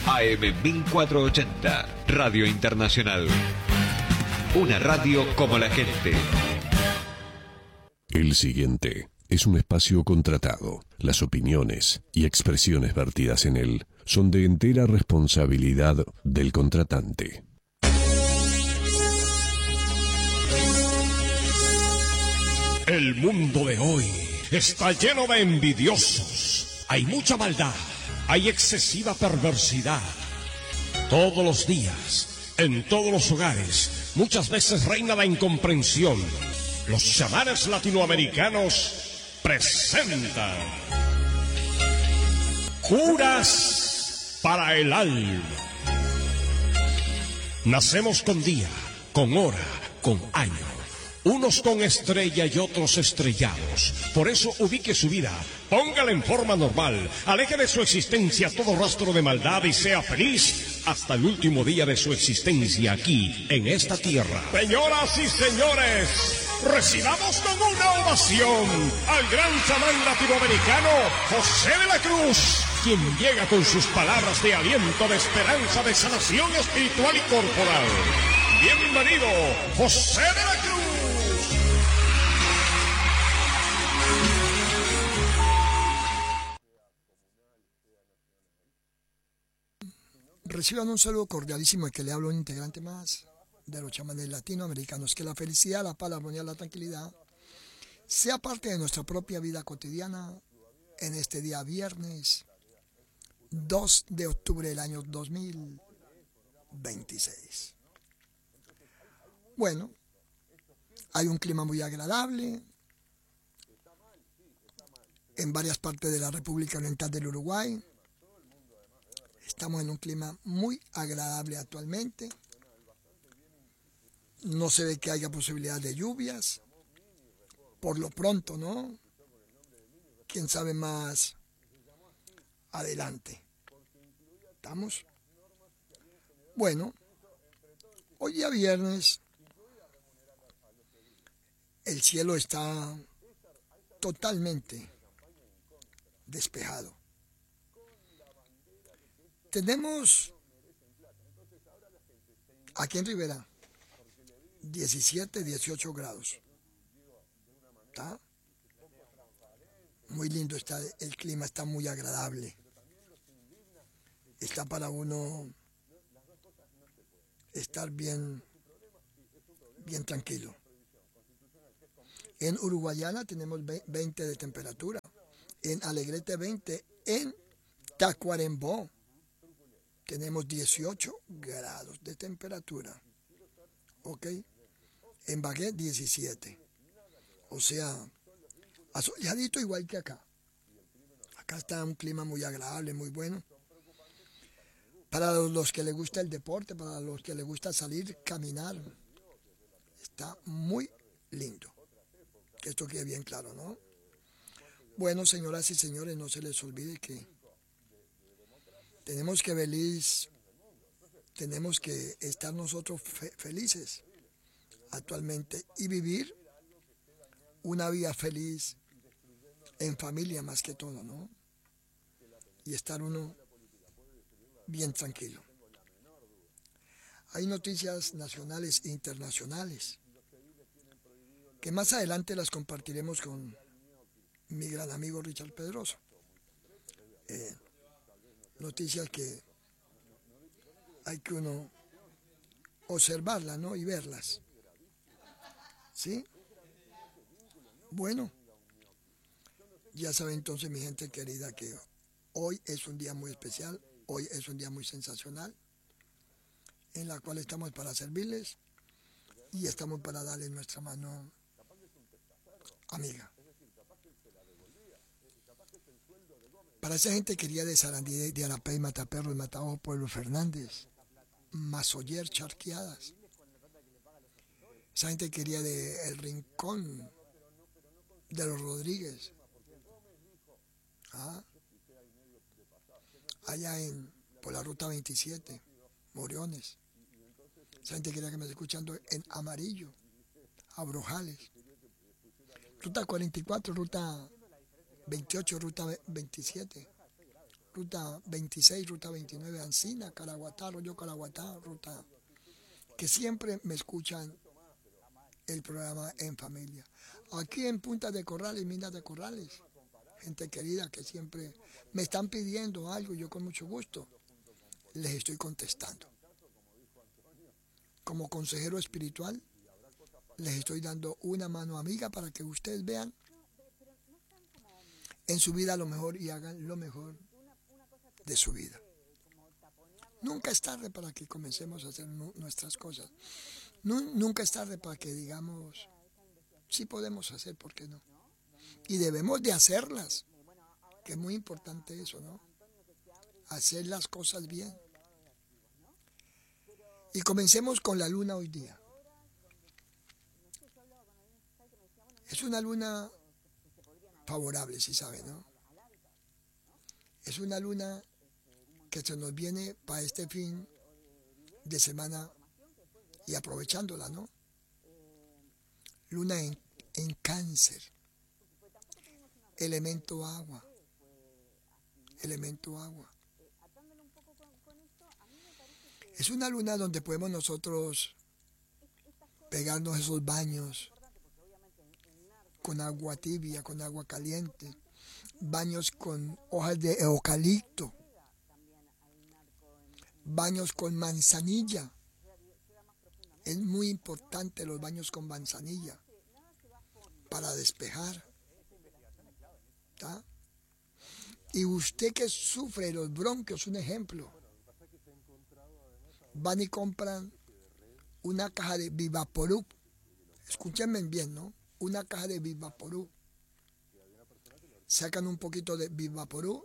AM 1480, Radio Internacional. Una radio como la gente. El siguiente es un espacio contratado. Las opiniones y expresiones vertidas en él son de entera responsabilidad del contratante. El mundo de hoy está lleno de envidiosos. Hay mucha maldad, hay excesiva perversidad. Todos los días, en todos los hogares, muchas veces reina la incomprensión. Los chamanes latinoamericanos presentan Curas para el alma. Nacemos con día, con hora, con año. Unos con estrella y otros estrellados. Por eso ubique su vida, póngala en forma normal, aleje de su existencia todo rastro de maldad y sea feliz hasta el último día de su existencia aquí, en esta tierra. Señoras y señores, recibamos con una ovación al gran chamán latinoamericano José de la Cruz, quien llega con sus palabras de aliento, de esperanza, de sanación espiritual y corporal. Bienvenido, José de la Cruz. Reciban un saludo cordialísimo de que le habla un integrante más de los chamanes latinoamericanos. Que la felicidad, la paz, la armonía, la tranquilidad sea parte de nuestra propia vida cotidiana en este día viernes 2 de octubre del año 2026. Bueno, hay un clima muy agradable en varias partes de la República Oriental del Uruguay. Estamos en un clima muy agradable actualmente. No se ve que haya posibilidad de lluvias. Por lo pronto, ¿no? Quién sabe más adelante. ¿Estamos? Bueno, hoy día viernes el cielo está totalmente despejado. Tenemos aquí en Rivera 17, 18 grados. ¿Está? Muy lindo está, el clima está muy agradable. Está para uno estar bien tranquilo. En Uruguayana tenemos 20 de temperatura. En Alegrete 20. En Tacuarembó tenemos 18 grados de temperatura. ¿Ok? En Bagué 17. O sea, asoleadito igual que acá. Acá está un clima muy agradable, muy bueno. Para los que les gusta el deporte, para los que les gusta salir, caminar, está muy lindo. Que esto quede bien claro, ¿no? Bueno, señoras y señores, no se les olvide que tenemos que estar nosotros felices actualmente y vivir una vida feliz en familia más que todo, ¿no? Y estar uno bien tranquilo. Hay noticias nacionales e internacionales que más adelante las compartiremos con mi gran amigo Richard Pedroso. Noticias que hay que uno observarlas, ¿no? Y verlas. ¿Sí? Bueno, ya saben entonces, mi gente querida, que hoy es un día muy especial, hoy es un día muy sensacional, en la cual estamos para servirles y estamos para darles nuestra mano amiga. Para esa gente quería de Sarandí, de Arapey, Mataperros, Mataojo, Pueblo Fernández, Mazoyer, Charqueadas. Esa gente quería de El Rincón, de los Rodríguez. Allá por la ruta 27, Moriones. Esa gente quería que me esté escuchando en Amarillo, Abrojales. Ruta 44, ruta 28, ruta 27, ruta 26, ruta 29, Ancina, Caraguatá, Arroyo Caraguatá, ruta, que siempre me escuchan el programa En Familia. Aquí en Punta de Corrales, Minas de Corrales, gente querida que siempre me están pidiendo algo, yo con mucho gusto les estoy contestando. Como consejero espiritual, les estoy dando una mano amiga para que ustedes vean en su vida lo mejor y hagan lo mejor de su vida. Nunca es tarde para que comencemos a hacer nuestras cosas. Nunca es tarde para que digamos, sí podemos hacer, ¿por qué no? Y debemos de hacerlas, que es muy importante eso, ¿no? Hacer las cosas bien. Y comencemos con la luna hoy día. Es una luna favorable, si sabe, ¿no? Es una luna que se nos viene para este fin de semana y aprovechándola, ¿no? Luna en Cáncer, elemento agua, elemento agua. Es una luna donde podemos nosotros pegarnos esos baños con agua tibia, con agua caliente, baños con hojas de eucalipto, baños con manzanilla. Es muy importante los baños con manzanilla para despejar. ¿Tá? Y usted que sufre los bronquios, un ejemplo, van y compran una caja de Vivaporub. Escúchenme bien, ¿no? Una caja de Vivaporub. Sacan un poquito de Vivaporub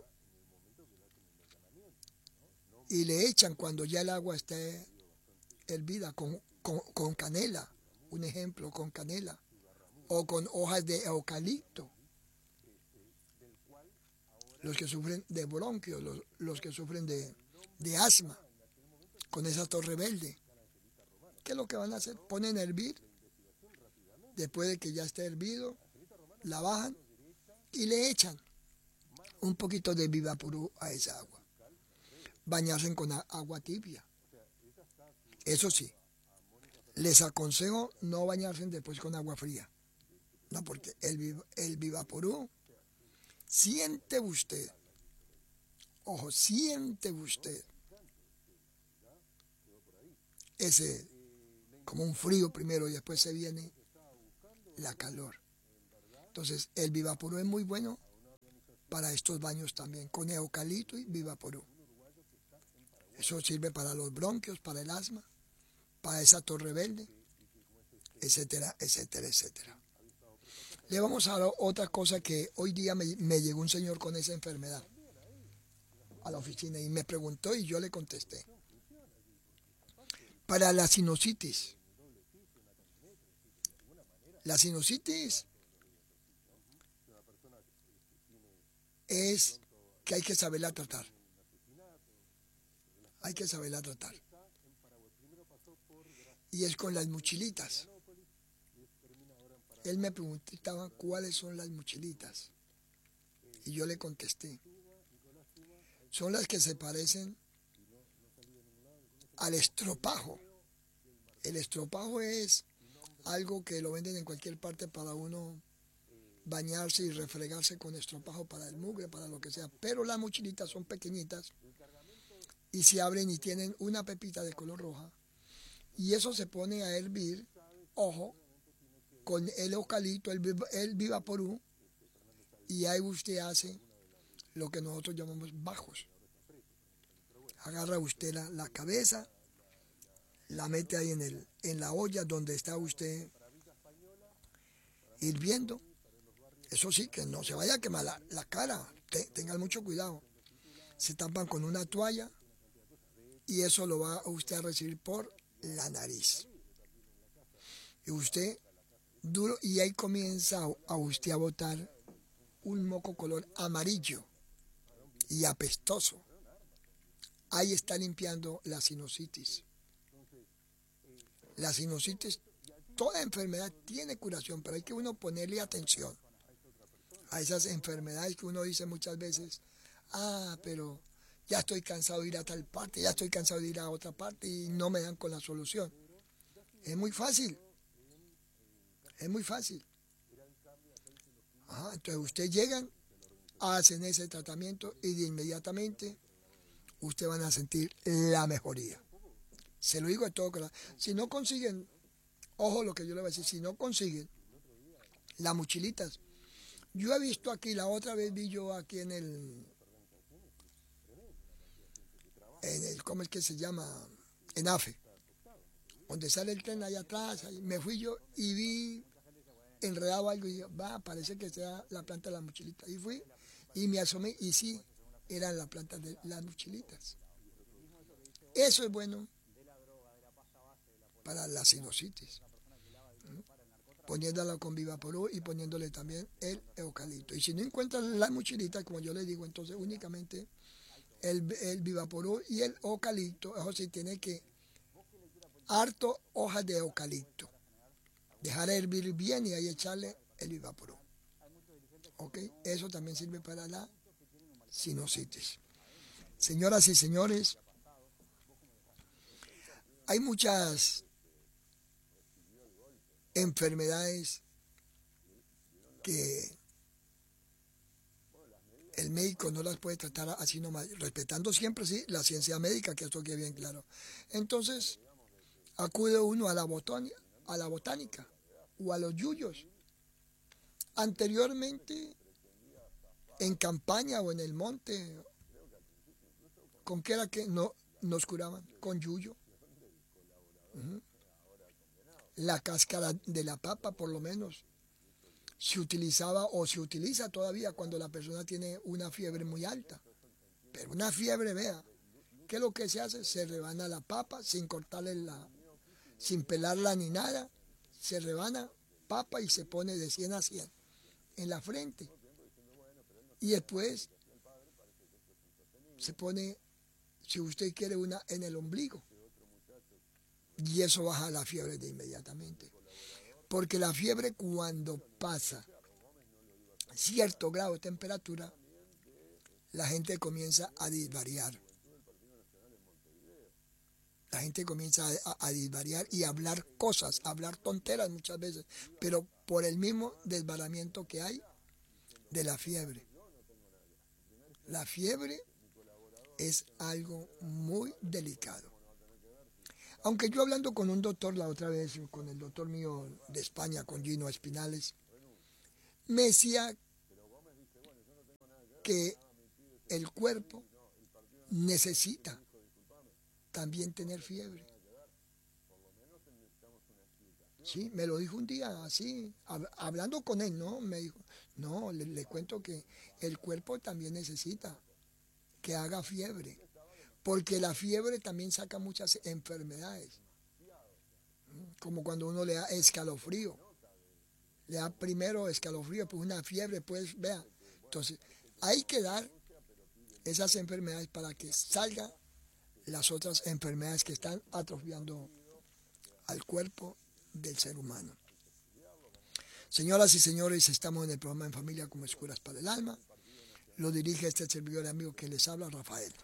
y le echan cuando ya el agua esté hervida con canela, un ejemplo, con canela o con hojas de eucalipto. Los que sufren de bronquios, los que sufren de asma, con esa torre verde. ¿Qué es lo que van a hacer? Ponen a hervir, después de que ya esté hervido, la bajan y le echan un poquito de Vivaporub a esa agua. Bañarse con agua tibia. Eso sí, les aconsejo no bañarse después con agua fría. No, porque el Vivaporub, siente usted, ojo, siente usted ese como un frío primero y después se viene la calor. Entonces el Vivaporub es muy bueno para estos baños también, con eucalipto y Vivaporub. Eso sirve para los bronquios, para el asma, para esa torre verde, etcétera, etcétera, etcétera. Le vamos a dar otra cosa que hoy día me llegó un señor con esa enfermedad a la oficina y me preguntó y yo le contesté. Para la sinusitis es que hay que saberla tratar. Hay que saberla tratar. Y es con las mochilitas. Él me preguntaba cuáles son las mochilitas. Y yo le contesté. Son las que se parecen al estropajo. El estropajo es algo que lo venden en cualquier parte para uno bañarse y refregarse con estropajo para el mugre, para lo que sea. Pero las mochilitas son pequeñitas y se abren y tienen una pepita de color roja. Y eso se pone a hervir, ojo, con el eucalipto, el Vivaporub, y ahí usted hace lo que nosotros llamamos bajos. Agarra usted la cabeza, la mete ahí en la olla donde está usted hirviendo. Eso sí, que no se vaya a quemar la cara, tengan mucho cuidado. Se tapan con una toalla y eso lo va usted a recibir por la nariz. Y usted duro, y ahí comienza a usted a botar un moco color amarillo y apestoso. Ahí está limpiando la sinusitis. La sinusitis, toda enfermedad tiene curación, pero hay que uno ponerle atención a esas enfermedades que uno dice muchas veces, pero ya estoy cansado de ir a tal parte, ya estoy cansado de ir a otra parte y no me dan con la solución. Es muy fácil. Es muy fácil. Entonces ustedes llegan, hacen ese tratamiento y de inmediatamente ustedes van a sentir la mejoría. Se lo digo a todo corazón. Si no consiguen, ojo lo que yo le voy a decir, si no consiguen las mochilitas, yo he visto aquí, la otra vez vi yo aquí en el ¿cómo es que se llama? En AFE, donde sale el tren allá atrás, ahí me fui yo y vi enredado algo y dije, parece que sea la planta de las mochilitas. Y fui y me asomé y sí, eran las plantas de las mochilitas. Eso es bueno para la sinusitis, poniéndola con Vivaporú y poniéndole también el eucalipto. Y si no encuentran las mochilitas, como yo les digo, entonces únicamente el Vivaporú y el eucalipto. Eso sí, tiene que harto hojas de eucalipto, dejar hervir bien y ahí echarle el Vivaporú. ¿Ok? Eso también sirve para la sinusitis. Señoras y señores, hay muchas enfermedades que el médico no las puede tratar así nomás, respetando siempre sí la ciencia médica, que esto quede bien claro. Entonces acude uno a la botánica o a los yuyos. Anteriormente, en campaña o en el monte, ¿con qué era que no nos curaban? Con yuyo. La cáscara de la papa, por lo menos, se utilizaba o se utiliza todavía cuando la persona tiene una fiebre muy alta. Pero una fiebre, vea, ¿qué es lo que se hace? Se rebana la papa sin cortarle sin pelarla ni nada. Se rebana papa y se pone de 100 a 100 en la frente. Y después se pone, si usted quiere, una en el ombligo. Y eso baja la fiebre de inmediatamente. Porque la fiebre, cuando pasa cierto grado de temperatura, la gente comienza a disvariar. La gente comienza a disvariar y a hablar cosas, a hablar tonteras muchas veces, pero por el mismo desbaramiento que hay de la fiebre. La fiebre es algo muy delicado. Aunque yo hablando con un doctor la otra vez, con el doctor mío de España, con Gino Espinales, me decía que el cuerpo necesita también tener fiebre. Sí, me lo dijo un día así, hablando con él, ¿no? Me dijo, no, le cuento que el cuerpo también necesita que haga fiebre, porque la fiebre también saca muchas enfermedades, como cuando uno le da escalofrío, le da primero escalofrío, pues una fiebre, pues vea, entonces hay que dar esas enfermedades para que salgan las otras enfermedades que están atrofiando al cuerpo del ser humano. Señoras y señores, estamos en el programa En Familia como Escuelas para el Alma. Lo dirige este servidor amigo que les habla, Rafael.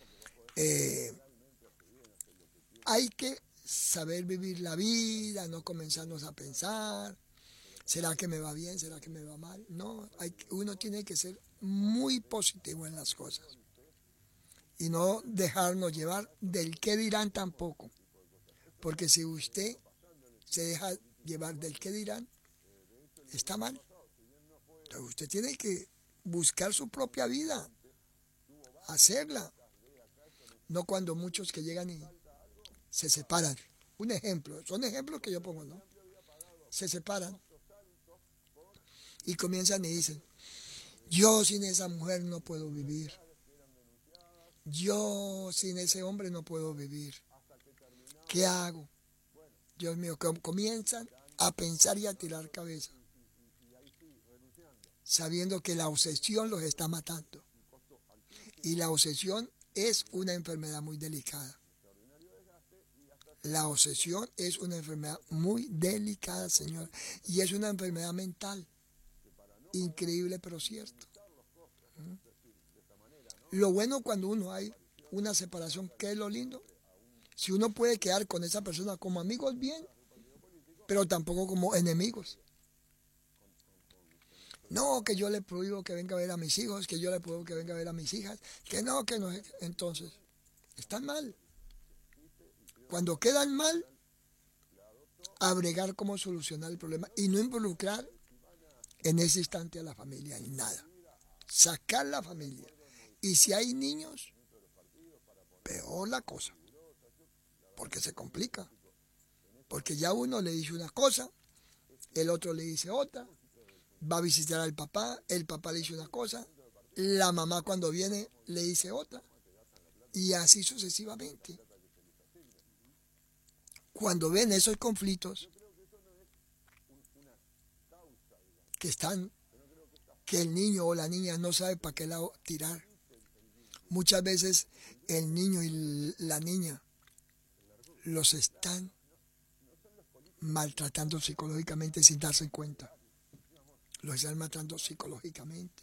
Hay que saber vivir la vida, no comenzarnos a pensar, ¿será que me va bien? ¿Será que me va mal? No, uno tiene que ser muy positivo en las cosas y no dejarnos llevar del qué dirán tampoco, porque si usted se deja llevar del qué dirán, está mal. Entonces usted tiene que buscar su propia vida, hacerla. No cuando muchos que llegan y se separan. Un ejemplo, son ejemplos que yo pongo, ¿no? Se separan y comienzan y dicen, yo sin esa mujer no puedo vivir. Yo sin ese hombre no puedo vivir. ¿Qué hago? Dios mío, comienzan a pensar y a tirar cabeza, sabiendo que la obsesión los está matando. Y la obsesión es una enfermedad muy delicada. La obsesión es una enfermedad muy delicada, señor. Y es una enfermedad mental. Increíble, pero cierto. Lo bueno cuando uno hay una separación, ¿qué es lo lindo? Si uno puede quedar con esa persona como amigos, bien, pero tampoco como enemigos. No, que yo le prohíbo que venga a ver a mis hijos, que yo le prohíbo que venga a ver a mis hijas, que no. Entonces, están mal. Cuando quedan mal, a bregar cómo solucionar el problema y no involucrar en ese instante a la familia en nada. Sacar la familia. Y si hay niños, peor la cosa, porque se complica. Porque ya uno le dice una cosa, el otro le dice otra, va a visitar al papá, el papá le dice una cosa, la mamá cuando viene le dice otra, y así sucesivamente. Cuando ven esos conflictos que el niño o la niña no sabe para qué lado tirar, muchas veces el niño y la niña los están maltratando psicológicamente sin darse cuenta. Los están matando psicológicamente.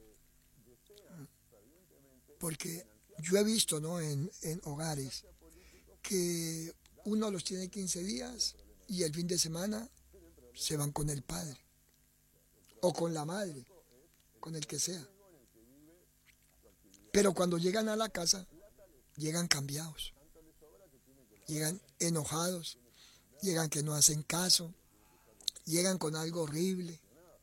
Porque yo he visto, ¿no?, en hogares que uno los tiene 15 días y el fin de semana se van con el padre o con la madre, con el que sea. Pero cuando llegan a la casa, llegan cambiados, llegan enojados, llegan que no hacen caso, llegan con algo horrible.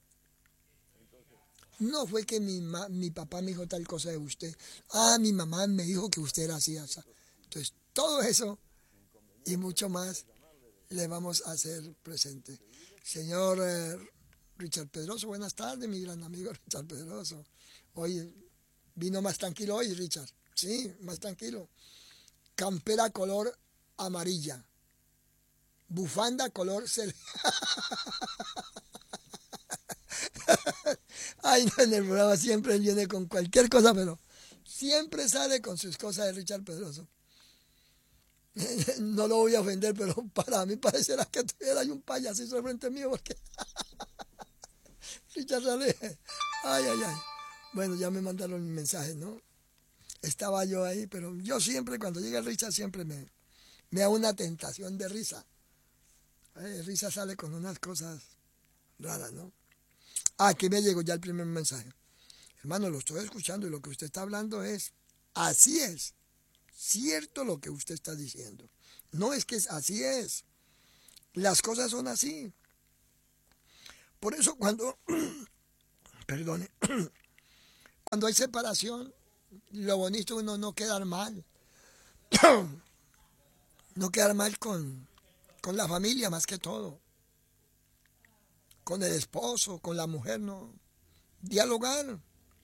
No fue que mi papá me dijo tal cosa de usted. Mi mamá me dijo que usted era así, así. Entonces, todo eso y mucho más le vamos a hacer presente. Señor Richard Pedroso, buenas tardes, mi gran amigo Richard Pedroso. Hoy vino más tranquilo hoy, Richard. Sí, más tranquilo. Campera color amarilla. Bufanda color Ay, no, en el programa siempre viene con cualquier cosa, pero siempre sale con sus cosas de Richard Pedroso. No lo voy a ofender, pero para mí parecerá que tuviera un payasito al frente mío, porque Richard sale. Ay. Bueno, ya me mandaron un mensaje, ¿no? Estaba yo ahí, pero yo siempre, cuando llega Richard, siempre me da una tentación de risa. Risa sale con unas cosas raras, ¿no? Aquí me llegó ya el primer mensaje. Hermano, lo estoy escuchando y lo que usted está hablando así es, cierto lo que usted está diciendo. No es que así es, las cosas son así. Por eso cuando, perdone, cuando hay separación, lo bonito es uno no quedar mal. No quedar mal con la familia más que todo. Con el esposo, con la mujer, no. Dialogar.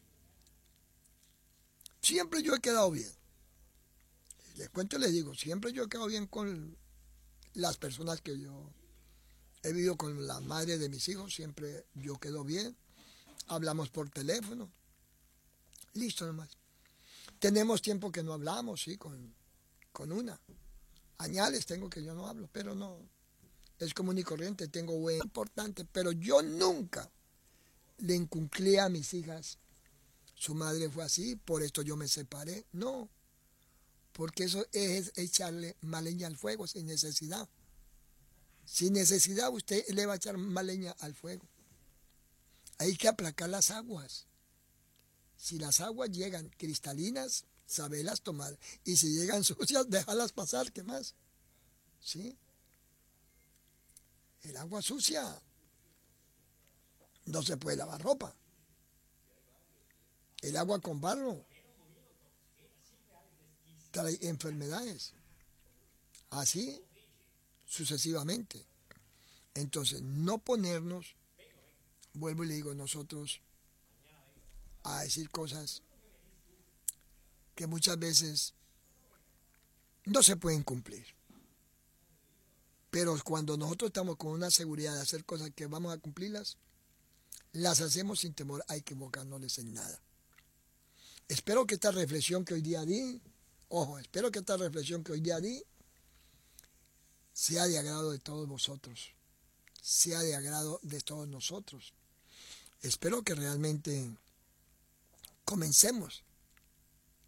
Siempre yo he quedado bien. Les cuento y les digo, siempre yo he quedado bien con las personas que yo he vivido, con la madre de mis hijos, siempre yo quedo bien. Hablamos por teléfono. Listo nomás. Tenemos tiempo que no hablamos, sí, con una. Añales tengo que yo no hablo, pero no. Es común y corriente, tengo buen importante, pero yo nunca le inculqué a mis hijas, su madre fue así, por esto yo me separé. No, porque eso es echarle más leña al fuego sin necesidad. Sin necesidad usted le va a echar más leña al fuego. Hay que aplacar las aguas. Si las aguas llegan cristalinas, saberlas tomar. Y si llegan sucias, déjalas pasar, ¿qué más? ¿Sí? El agua sucia no se puede lavar ropa. El agua con barro trae enfermedades. Así sucesivamente. Entonces, no ponernos, vuelvo y le digo, nosotros a decir cosas que muchas veces no se pueden cumplir. Pero cuando nosotros estamos con una seguridad de hacer cosas que vamos a cumplirlas, las hacemos sin temor a equivocarnos en nada. Espero que esta reflexión que hoy día di, espero que esta reflexión que hoy día di sea de agrado de todos vosotros, sea de agrado de todos nosotros. Espero que realmente comencemos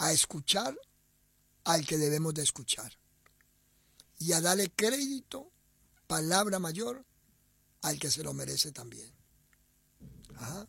a escuchar al que debemos de escuchar y a darle crédito, palabra mayor, al que se lo merece también. Ajá.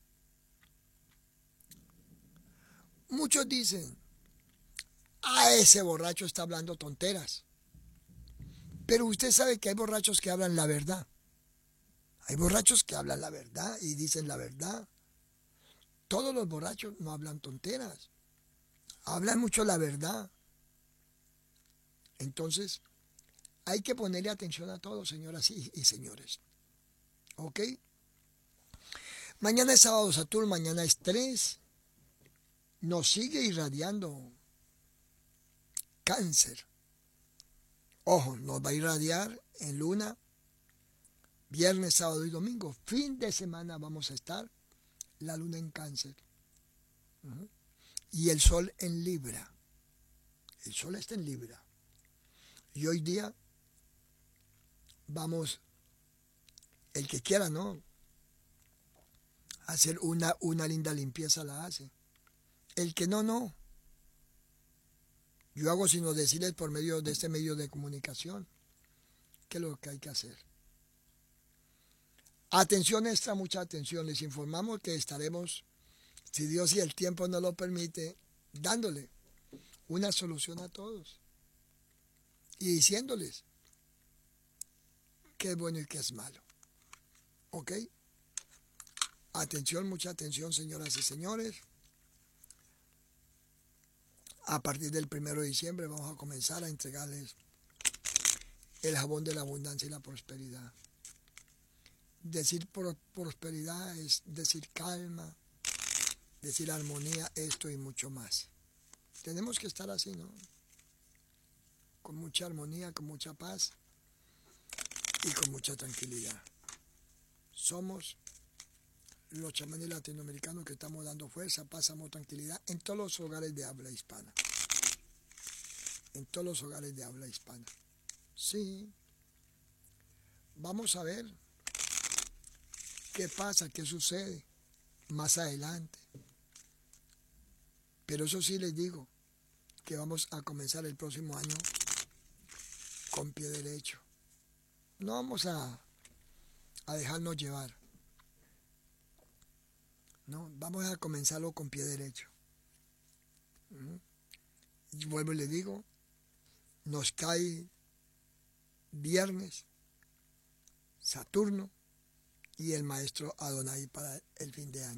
Muchos dicen, ese borracho está hablando tonteras. Pero usted sabe que hay borrachos que hablan la verdad. Hay borrachos que hablan la verdad y dicen la verdad. Todos los borrachos no hablan tonteras. Hablan mucho la verdad. Entonces, hay que ponerle atención a todo, señoras y señores. ¿Ok? Mañana es sábado Saturno, mañana es 3. Nos sigue irradiando Cáncer. Ojo, nos va a irradiar en luna, viernes, sábado y domingo. Fin de semana vamos a estar la luna en Cáncer. Y el sol en Libra. El sol está en Libra. Y hoy día vamos, el que quiera, ¿no? Hacer una linda limpieza la hace. El que no, no. Yo hago sino decirles por medio de este medio de comunicación qué es lo que hay que hacer. Atención extra, mucha atención. Les informamos que estaremos, si Dios y el tiempo nos lo permite, dándole una solución a todos y diciéndoles qué es bueno y qué es malo. ¿Ok? Atención, mucha atención, señoras y señores. A partir del 1 de diciembre vamos a comenzar a entregarles el jabón de la abundancia y la prosperidad. Decir prosperidad es decir calma, decir armonía, esto y mucho más. Tenemos que estar así, ¿no? Con mucha armonía, con mucha paz y con mucha tranquilidad. Somos los chamanes latinoamericanos que estamos dando fuerza, paz, amor, tranquilidad en todos los hogares de habla hispana. En todos los hogares de habla hispana. Sí. Vamos a ver qué pasa, qué sucede más adelante. Pero eso sí les digo, que vamos a comenzar el próximo año con pie derecho. No vamos a dejarnos llevar. No, vamos a comenzarlo con pie derecho. Y vuelvo y le digo, nos cae viernes, Saturno y el maestro Adonai para el fin de año.